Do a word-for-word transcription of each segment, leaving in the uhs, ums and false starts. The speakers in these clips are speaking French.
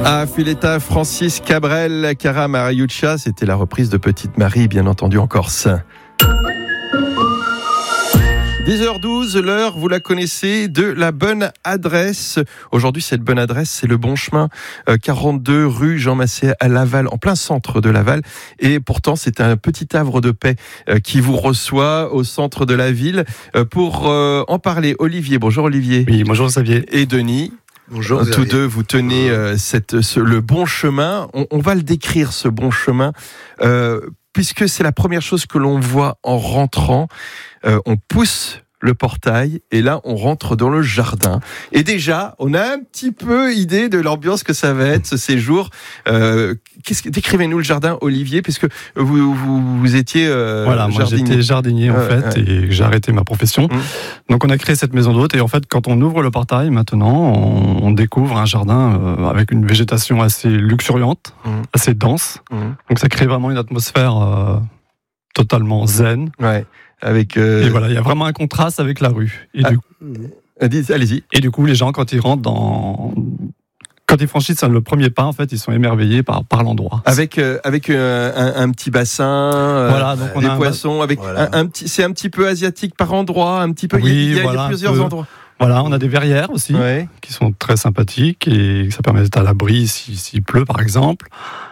Ah, Filetta, Francis Cabrel, Cara Mariuccia, c'était la reprise de Petite Marie, bien entendu en Corse. dix heures douze, l'heure, vous la connaissez, de la bonne adresse. Aujourd'hui, cette bonne adresse, c'est le Bon Chemin, quarante-deux rue Jean Massé à Laval, en plein centre de Laval. Et pourtant, c'est un petit havre de paix qui vous reçoit au centre de la ville. Pour en parler, Olivier. Bonjour Olivier. Oui, bonjour Xavier. Et Denis. Bonjour. Tous Xavier. Deux, vous tenez euh, cette, ce, le Bon Chemin. On, on va le décrire, ce Bon Chemin, euh, puisque c'est la première chose que l'on voit en rentrant. Euh, on pousse le portail et là on rentre dans le jardin et déjà on a un petit peu idée de l'ambiance que ça va être ce séjour. Euh, qu'est-ce que, décrivez-nous le jardin, Olivier, puisque vous vous, vous étiez euh, voilà, moi jardinier. J'étais jardinier en euh, fait ouais. et j'ai arrêté ma profession. Mmh. Donc on a créé cette maison d'hôte et en fait quand on ouvre le portail maintenant on, on découvre un jardin euh, avec une végétation assez luxuriante, mmh. assez dense. Mmh. Donc ça crée vraiment une atmosphère euh, totalement zen. Ouais. Avec euh... Et voilà, il y a vraiment un contraste avec la rue. Et ah, du... Allez-y. Et du coup, les gens, quand ils rentrent dans, quand ils franchissent le premier pas, en fait, ils sont émerveillés par par l'endroit. Avec euh, avec euh, un, un petit bassin, euh, voilà, donc on des a poissons, un... avec voilà. un, un petit, c'est un petit peu asiatique par endroit, un petit peu. Oui, il y a, voilà, il y a plusieurs endroits. Voilà, on a des verrières aussi ouais. qui sont très sympathiques et ça permet d'être à l'abri s'il, s'il pleut, par exemple.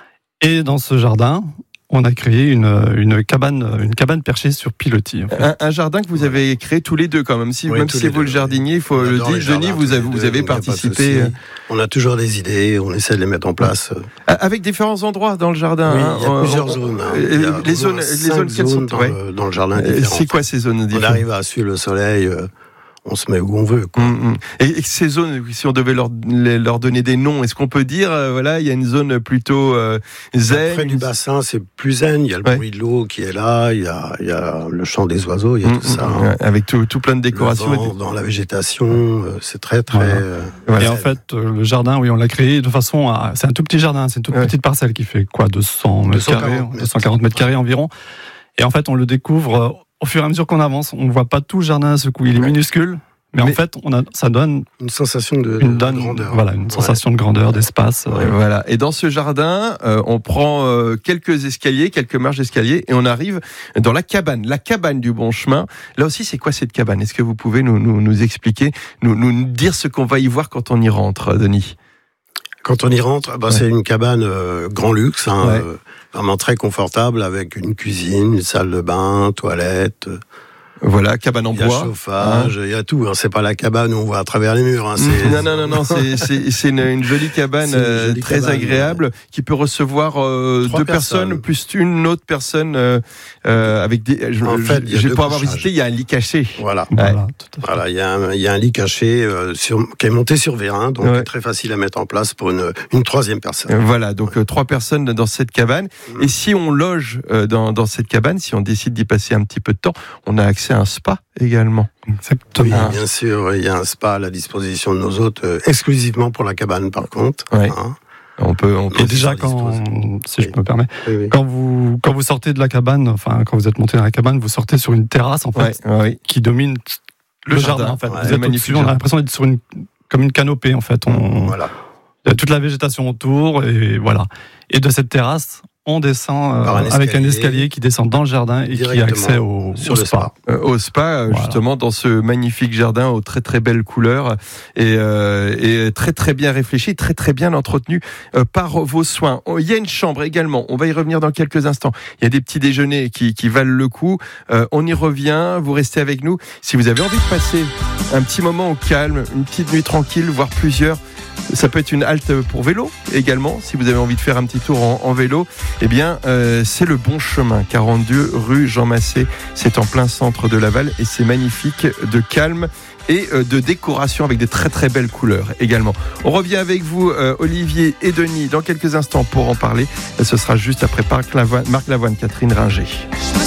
Et dans ce jardin, on a créé une, une, cabane, une cabane perchée sur pilotis. En fait. un, un jardin que vous avez créé tous les deux, quand même. Si, oui, même si c'est vous le jardinier, il faut le dire. Denis, vous avez, vous avez participé. On a toujours des idées, on essaie de les mettre en place. Avec différents endroits dans le jardin. Oui, hein, il y a on, plusieurs on, zones. Hein. Les, les zones, les zones, quelles sont dans, ouais. le, dans le jardin différentes. C'est quoi ces zones différentes? On arrive à suivre le soleil. Euh, on se met où on veut. Quoi. Mmh, mmh. Et, et ces zones, si on devait leur, leur donner des noms, est-ce qu'on peut dire, euh, voilà, il y a une zone plutôt euh, zen? Près du bassin, c'est plus zen. Il y a le ouais. bruit de l'eau qui est là. Il y a, il y a le chant des oiseaux. Il y a mmh, tout ça. Mmh, hein. Avec tout, tout plein de décorations. Le vent, dans la végétation, euh, c'est très très. Voilà. Euh, voilà. Et en fait, euh, le jardin, oui, on l'a créé de façon à. C'est un tout petit jardin. C'est une toute ouais. petite parcelle qui fait quoi, deux cents mètres carrés, deux cent quarante mètres carrés environ. Et en fait, on le découvre euh, au fur et à mesure qu'on avance. On ne voit pas tout le jardin à ce coup. Il est ouais. minuscule. Mais, mais en fait, on a, ça donne une sensation de, une de donne, grandeur. Voilà, une sensation ouais. de grandeur, d'espace. Ouais, voilà. Et dans ce jardin, euh, on prend euh, quelques escaliers, quelques marches d'escalier, et on arrive dans la cabane, la cabane du Bon Chemin. Là aussi, c'est quoi cette cabane? Est-ce que vous pouvez nous, nous, nous expliquer, nous, nous dire ce qu'on va y voir quand on y rentre, Denis? Quand on y rentre, bah, ouais. c'est une cabane euh, grand luxe, hein, ouais. euh, vraiment très confortable, avec une cuisine, une salle de bain, toilette. Euh, Voilà, cabane en bois. Il y a chauffage, hein. Il y a tout. Hein. C'est pas la cabane où on voit à travers les murs. Hein. C'est... Non, non, non, non. C'est, c'est, c'est une, une jolie cabane une jolie très cabane, agréable ouais. qui peut recevoir euh, deux personnes, personnes plus une autre personne euh, euh, avec des. Je, en fait, je, pour avoir visité, il y a un lit caché. Voilà. Ouais. Voilà. Voilà. Il y a un, il y a un lit caché euh, sur, qui est monté sur vérin, donc ouais. très facile à mettre en place pour une, une troisième personne. Euh, voilà. Donc ouais. euh, trois personnes dans cette cabane. Mmh. Et si on loge euh, dans, dans cette cabane, si on décide d'y passer un petit peu de temps, on a accès à un spa également. Exactement. Oui, bien sûr, il y a un spa à la disposition de nos hôtes, euh, exclusivement pour la cabane, par contre. Ouais. Hein. On peut, on peut. Et déjà, quand, si oui. je me permets, oui, oui. quand vous, quand vous sortez de la cabane, enfin, quand vous êtes monté dans la cabane, vous sortez sur une terrasse, en fait, ouais, ouais. qui domine le, le jardin, jardin, en fait. Ouais, vous êtes au-dessus, on a l'impression d'être sur une, comme une canopée, en fait. On, voilà. Il y a toute la végétation autour, et voilà. Et de cette terrasse, on descend euh, un avec un escalier qui descend dans le jardin et qui a accès au, sur au le spa. spa. Euh, au spa, voilà. Justement, dans ce magnifique jardin aux très très belles couleurs et, euh, et très très bien réfléchi, très très bien entretenu euh, par vos soins. Il y a une chambre également, on va y revenir dans quelques instants. Il y a des petits déjeuners qui, qui valent le coup. Euh, on y revient, vous restez avec nous. Si vous avez envie de passer un petit moment au calme, une petite nuit tranquille, voire plusieurs, ça peut être une halte pour vélo également, si vous avez envie de faire un petit tour en, en vélo. Eh bien, euh, c'est le Bon Chemin, quarante-deux rue Jean Massé. C'est en plein centre de Laval et c'est magnifique de calme et euh, de décoration avec des très très belles couleurs également. On revient avec vous, euh, Olivier et Denis, dans quelques instants pour en parler. Et ce sera juste après Marc Lavoine, Marc Lavoine, Catherine Ringer.